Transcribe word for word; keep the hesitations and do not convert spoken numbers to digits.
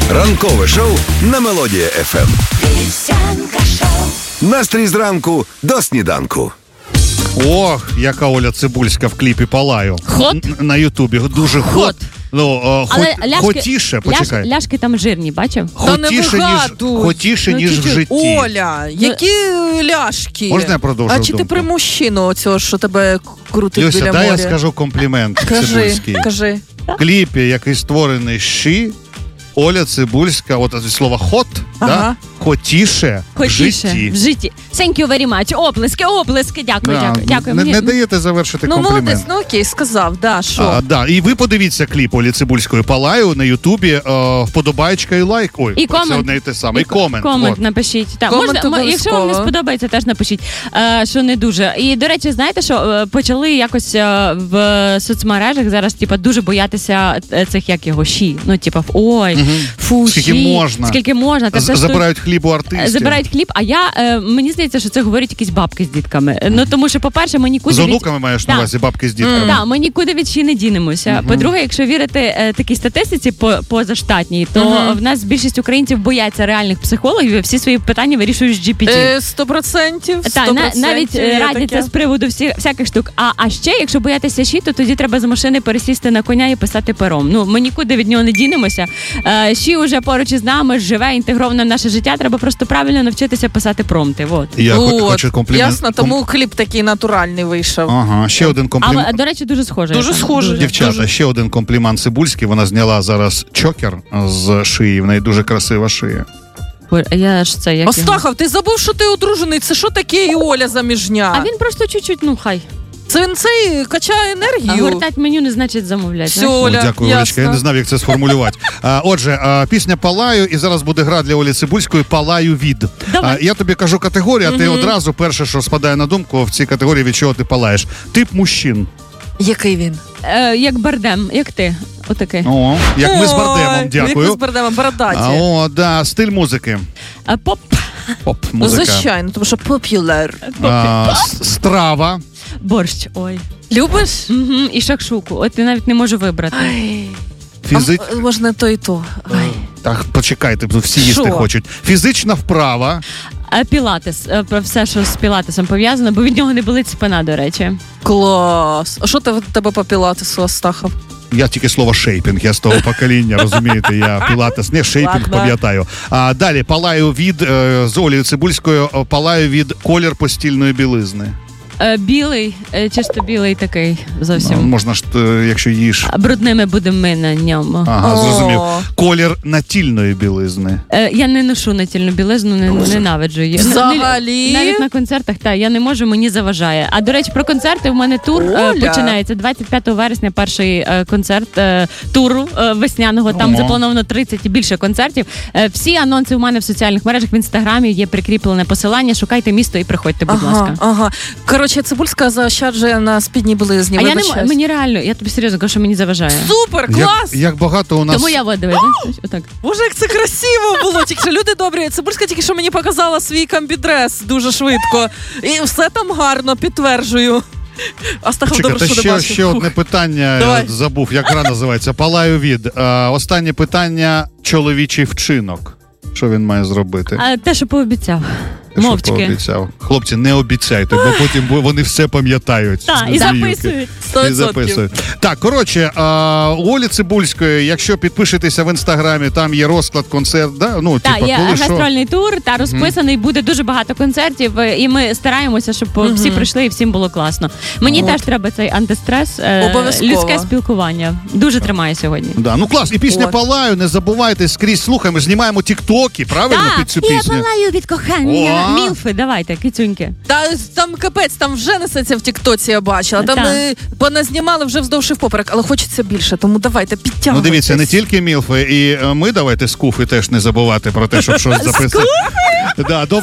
Ранкове шоу на Мелодія еф ем. Настрій зранку до сніданку. Ох, яка Оля Цибульська в кліпі «Палаю». Хот? Н- На Ютубі. Дуже хот. Хот. Ну, о, Але хот, ляшки, хотіше, почекай. ляш, ляшки там жирні, бачив? Та не Хотіше, ніж, вигадуй. хотіше, Ну, ніж в чуть-чуть. житті. Оля, які ляшки? Можна я продовжу А чи ти думку? про мужчину оцього, що тебе крутить Люся, біля дай моря? я скажу комплімент Кажи, Цибульський. кажи. В кліпі, який створений щі, Оля Цибульська, от від слова «хот», Ага. да? Хотіше, в Хотіше. житті. В житті. Thank you very much. Оплески, оплески. Дякую, Да, дякую. дякую. Не, Мені- не даєте завершити Ну, комплімент. молодець, ну окей, сказав, да, що? А, да. І ви подивіться кліп Олі Цибульської «Палаю» на Ютубі. Е, вподобайка і лайк. Ой, І це комент. одне і те саме. І, І комент. Комент от. напишіть. Так, Комент можна, м- якщо вам не обов'язково. сподобається, теж напишіть, е, що не дуже. І, до речі, знаєте, що е, почали якось е, в соцмережах зараз типа, дуже боятися е, цих, як його, щі. Ну, типа, ой, фу, Скільки щі. можна. Скільки можна. Та З- це ж Забирають хліб у тут- артистів. Забирають хліб, а я, е, мені здається, що це говорять якісь бабки з дітками. Ну, тому що, по-перше, ми нікуди З від- онуками маєш на Так. увазі, бабки з дітками. Так, ми нікуди від щі не дінемося. По-друге, якщо вірити е, такій статистиці по, позаштатній, то Мгм. в нас більшість українців бояться реальних психологів і всі свої питання вирішують з джі пі ті. Е, Сто процентів, Так, сто на, процентів. навіть е, є радяться таке. з приводу всі, всяких штук. А, а ще, якщо боятися щі, то тоді треба з машини пересісти на коня і писати пером. Ну, ми нікуди від нього не дінемося. Е, щі вже поруч із нами, живе інтегровано в наше життя. Треба просто правильно навчитися писати промти. Вот. Я хо- От, хочу комплімент. ясно, тому кліп такий натуральний вийшов. Ага, ще один А, комплімент. до речі, дуже схоже. Дуже Там, схоже. Дівчата, дуже. ще один комплімент Цибульський. Вона зняла зараз чокер з шиї. В неї дуже красива шия. Ой, Я ж це, як його? Остахов, ти забув, що ти одружений? Це що таке і Оля заміжня? А він просто чуть-чуть, ну хай. Це він цей качає А енергію. гортать меню не значить замовляти. Все, знаєш? О, Оля, дякую, ясно. Олечка. Я не знав, як це сформулювати. А, отже, а, пісня «Палаю», і зараз буде гра для Олі Цибульської «Палаю від». Давай. А, я тобі кажу категорію, а ти одразу перше, що спадає на думку в цій категорії, від чого ти палаєш. Тип мужчин. Який він? Е, як Бардем, як ти. Отакий. О, як ми з Ой, Бардемом, Як ми дякую. з Бардемом, бородаті. А, о, да, стиль музики. А, поп. Ну, Поп-музика. звичайно, тому що поп'юлер. А, с- страва. Борщ, ой. Любиш? Угу, і шакшуку. От я навіть не можу вибрати. Фізи... А, можна то і то. Ай. Так, почекайте, бо всі їсти Що? хочуть. Фізична вправа. А пілатес, е, про все, що з пілатесом пов'язано, бо від нього не болить спина, до речі. Клас. А що ти в тебе по пілатесу, Астахов? Я тільки слово шейпінг, я з того покоління, розумієте, я пілатес, не шейпінг, Ладно. пам'ятаю. А далі палаю від, е, з Олею Цибульською, е, палаю від колір постільної білизни. Е, білий, е, чисто білий такий Ну, зовсім. можна ж, е, якщо їш. А брудними будемо ми на ньому. Ага, О. зрозумів. Колір натільної білизни. Е, я не ношу натільну білизну, не, ненавиджу її. Взагалі? Не- навіть на концертах, так, я не можу, мені заважає. А до речі, про концерти в мене тур е, Оля. починається двадцять п'ятого вересня, перший е, концерт е, туру е, весняного. Там Ого. заплановано тридцять і більше концертів. Е, всі анонси у мене в соціальних мережах, в інстаграмі є прикріплене посилання. Шукайте місто і приходьте, будь Ага, ласка. ага. Коротше, Цибульська заощаджує на спідній білизні. А я не м- вибачаюсь. мені реально, я тобі серйозно кажу, що мені заважає. Супер, Як, клас! як багато у нас... Тому я от дивись, отак. Боже, як це красиво було! Тільки що люди добрі. Цибульська тільки що мені показала свій комбідрес дуже швидко. І все там гарно, підтверджую. Астахов, Чекай, добре, та що не ще, бачив. ще одне питання, Давай. я забув, як гра називається. Палаю від. Е, останнє питання – чоловічий вчинок. Що він має зробити? А те, що пообіцяв. Те, що Мовчки. пообіцяв. Хлопці, не обіцяйте, бо потім бо вони все пам'ятають. Так, і Зміюки. записують. Сто І відсотків. записують. Так, коротше, а, у Олі Цибульської, якщо підпишетеся в інстаграмі, там є розклад концерт, да? Ну, Так, типа, є коли що. гастрольний тур, та розписаний, буде дуже багато концертів, е, і ми стараємося, щоб е, всі прийшли і всім було класно. Мені От. теж треба цей антистрес, е, Обов'язково. людське спілкування. Дуже тримає сьогодні. Да, ну клас, і пісня От. «Палаю», не забувайте, скрізь слухаємо, знімаємо тіктоки, правильно, під цю і я пісню? палаю від кохання. О! Мілфи, давайте, кицюньки. Та там капець, там вже несеться в Тіктоці, я бачила. Там Так. е, поназнімали вже вздовж і впоперек, але хочеться більше, тому давайте Ну підтягуйтесь. дивіться, не тільки мілфи, і е, ми давайте скуфи теж не забувати про те, щоб щось записати. Да,